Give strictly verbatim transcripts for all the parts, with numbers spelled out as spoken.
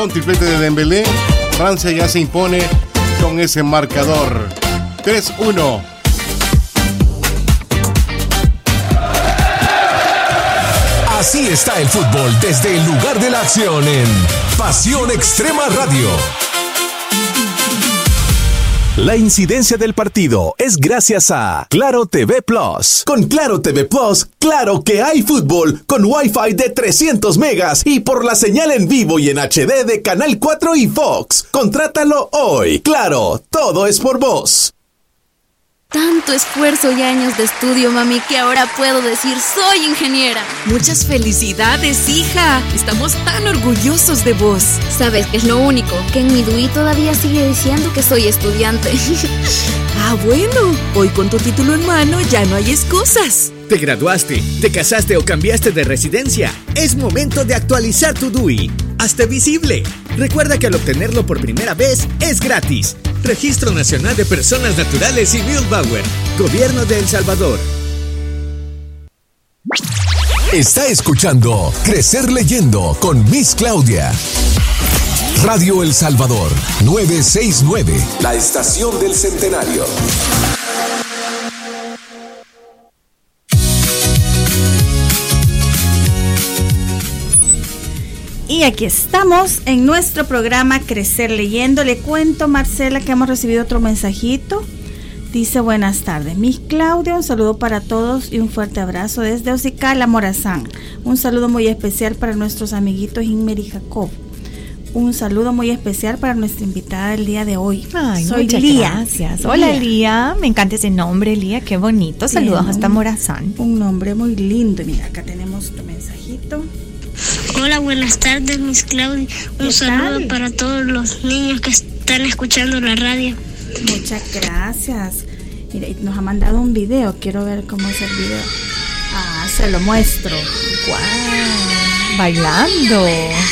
Un triplete de Dembélé. Francia ya se impone con ese marcador. tres uno. Así está el fútbol desde el lugar de la acción en Pasión Extrema Radio. La incidencia del partido es gracias a Claro T V Plus. Con Claro T V Plus, claro que hay fútbol con Wi-Fi de trescientos megas y por la señal en vivo y en H D de Canal cuatro y Fox. Contrátalo hoy. Claro, todo es por vos. Tanto esfuerzo y años de estudio, mami, que ahora puedo decir soy ingeniera. Muchas felicidades, hija. Estamos tan orgullosos de vos. ¿Sabes qué es lo único? Que en mi D U I todavía sigue diciendo que soy estudiante. Ah, bueno. Hoy con tu título en mano ya no hay excusas. ¿Te graduaste, te casaste o cambiaste de residencia? Es momento de actualizar tu D U I. Hazte visible. Recuerda que al obtenerlo por primera vez es gratis. Registro Nacional de Personas Naturales y Milbauer. Gobierno de El Salvador. Está escuchando Crecer Leyendo con Miss Claudia. Radio El Salvador, novecientos sesenta y nueve. La estación del centenario. Y aquí estamos en nuestro programa Crecer Leyendo. Le cuento, Marcela, que hemos recibido otro mensajito. Dice: buenas tardes, Miss Claudia, un saludo para todos y un fuerte abrazo desde Ocicala, Morazán. Un saludo muy especial para nuestros amiguitos Inmer y Jacob. Un saludo muy especial para nuestra invitada del día de hoy. Ay, soy muchas Lía. Gracias. Hola, Lía. Me encanta ese nombre, Lía. Qué bonito. Saludos Bien, hasta un, Morazán. Un nombre muy lindo. Y mira, acá tenemos tu mensajito. Hola, buenas tardes, Miss Claudia. Un saludo tal? para todos los niños que están escuchando la radio. Muchas gracias. Mira, nos ha mandado un video. Quiero ver cómo es el video. Ah, se lo muestro. ¡Guau! Bailando.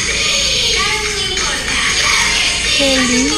¡Qué lindo!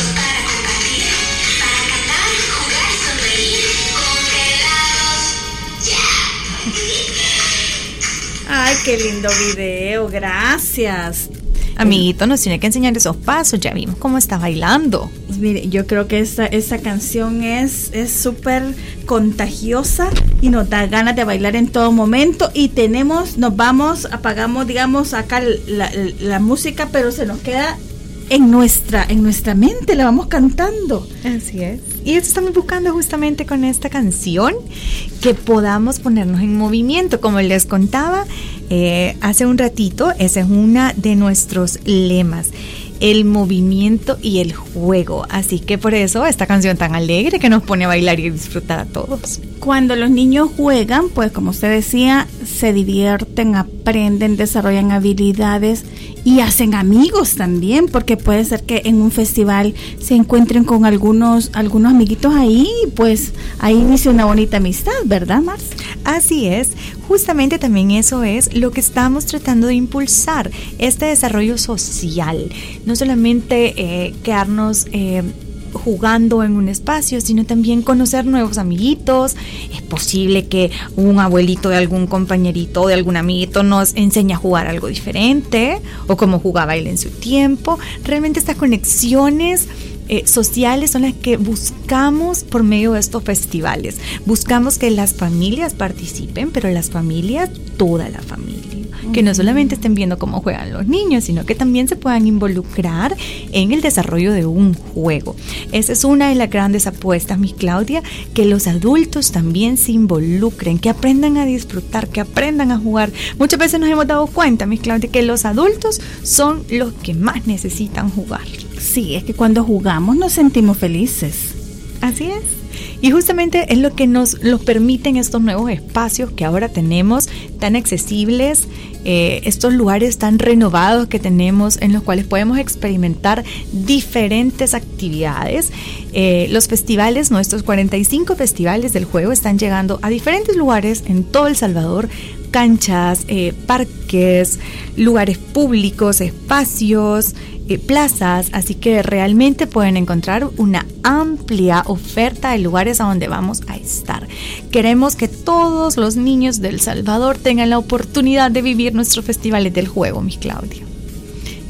Ay, qué lindo video, gracias. Amiguito, nos tiene que enseñar esos pasos, ya vimos cómo está bailando. Mire, yo creo que esta, esta canción es es súper contagiosa y nos da ganas de bailar en todo momento. Y tenemos, nos vamos, apagamos, digamos, acá la, la, la música, pero se nos queda en nuestra, en nuestra mente, la vamos cantando. Así es. Y eso estamos buscando justamente con esta canción, que podamos ponernos en movimiento. Como les contaba eh, hace un ratito, ese es uno de nuestros lemas: el movimiento y el juego. Así que por eso esta canción tan alegre que nos pone a bailar y disfrutar a todos. Cuando los niños juegan, pues como usted decía, se divierten, aprenden, desarrollan habilidades y hacen amigos también, porque puede ser que en un festival se encuentren con algunos algunos amiguitos ahí, pues ahí inicia una bonita amistad, ¿verdad, Mars? Así es, justamente también eso es lo que estamos tratando de impulsar, este desarrollo social, no solamente eh, quedarnos eh, jugando en un espacio, sino también conocer nuevos amiguitos. Es posible que un abuelito de algún compañerito o de algún amiguito nos enseñe a jugar algo diferente, o cómo jugaba él en su tiempo. Realmente estas conexiones eh, sociales son las que buscamos por medio de estos festivales. Buscamos que las familias participen, pero las familias, toda la familia, que no solamente estén viendo cómo juegan los niños, sino que también se puedan involucrar en el desarrollo de un juego. Esa es una de las grandes apuestas, Miss Claudia, que los adultos también se involucren, que aprendan a disfrutar, que aprendan a jugar. Muchas veces nos hemos dado cuenta, Miss Claudia, que los adultos son los que más necesitan jugar. Sí, es que cuando jugamos nos sentimos felices. Así es. Y justamente es lo que nos los permiten estos nuevos espacios que ahora tenemos, tan accesibles, eh, estos lugares tan renovados que tenemos, en los cuales podemos experimentar diferentes actividades. Eh, los festivales, nuestros cuarenta y cinco festivales del juego, están llegando a diferentes lugares en todo El Salvador: canchas, eh, parques, lugares públicos, espacios, eh, plazas, así que realmente pueden encontrar una amplia oferta de lugares a donde vamos a estar. Queremos que todos los niños de El Salvador tengan la oportunidad de vivir nuestros festivales del juego, Miss Claudia.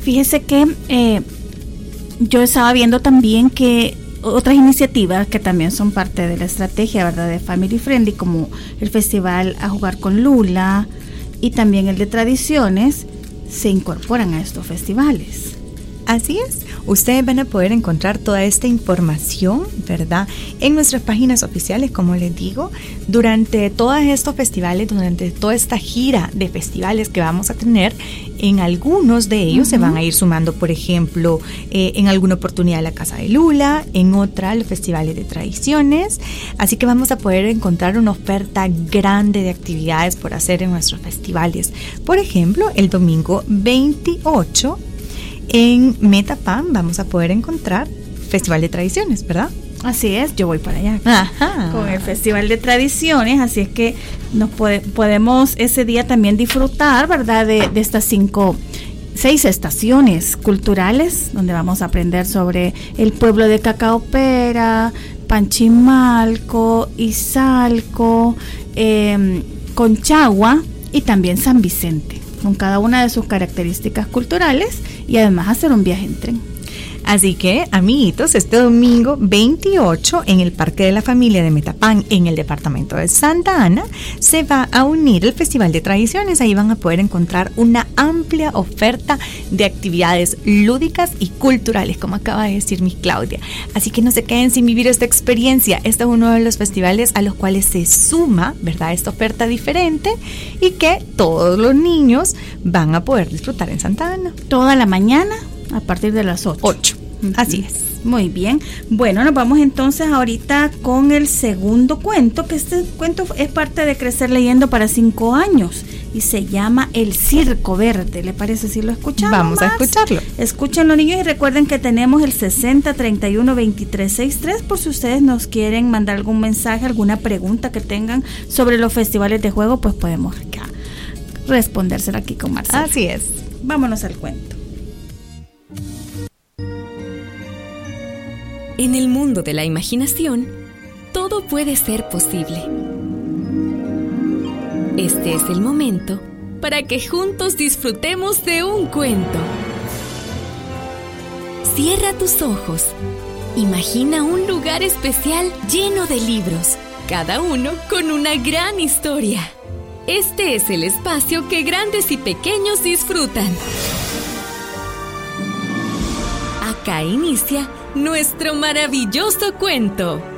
Fíjese que eh, yo estaba viendo también que otras iniciativas que también son parte de la estrategia, ¿verdad?, de Family Friendly, como el festival A Jugar con Lula y también el de Tradiciones, se incorporan a estos festivales. Así es, ustedes van a poder encontrar toda esta información, ¿verdad?, en nuestras páginas oficiales, como les digo, durante todos estos festivales, durante toda esta gira de festivales que vamos a tener. En algunos de ellos uh-huh. se van a ir sumando, por ejemplo, eh, en alguna oportunidad la Casa de Lula, en otra los festivales de tradiciones, así que vamos a poder encontrar una oferta grande de actividades por hacer en nuestros festivales. Por ejemplo, el domingo veintiocho en Metapán vamos a poder encontrar Festival de Tradiciones, ¿verdad? Así es, yo voy para allá. Ajá. Con el Festival de Tradiciones, así es que nos pode, podemos ese día también disfrutar, ¿verdad?, de, de estas cinco, seis estaciones culturales, donde vamos a aprender sobre el pueblo de Cacaopera, Panchimalco, Izalco, eh, Conchagua y también San Vicente, con cada una de sus características culturales, y además hacer un viaje en tren. Así que, amiguitos, este domingo veintiocho en el Parque de la Familia de Metapán, en el departamento de Santa Ana, se va a unir el Festival de Tradiciones. Ahí van a poder encontrar una amplia oferta de actividades lúdicas y culturales, como acaba de decir mi Claudia. Así que no se queden sin vivir esta experiencia. Este es uno de los festivales a los cuales se suma, ¿verdad?, esta oferta diferente, y que todos los niños van a poder disfrutar en Santa Ana. Toda la mañana, a partir de las ocho. ocho. Así es. Muy bien. Bueno, nos vamos entonces ahorita con el segundo cuento, que este cuento es parte de Crecer Leyendo para cinco años y se llama El Circo Verde. ¿Le parece si lo escuchamos? Vamos a escucharlo. Escúchenlo, niños, y recuerden que tenemos el sesenta treinta y uno veintitrés sesenta y tres por si ustedes nos quieren mandar algún mensaje, alguna pregunta que tengan sobre los festivales de juego, pues podemos acá respondérselo aquí con Marcela. Así es. Vámonos al cuento. En el mundo de la imaginación, todo puede ser posible. Este es el momento para que juntos disfrutemos de un cuento. Cierra tus ojos. Imagina un lugar especial lleno de libros, cada uno con una gran historia. Este es el espacio que grandes y pequeños disfrutan. Acá inicia nuestro maravilloso cuento.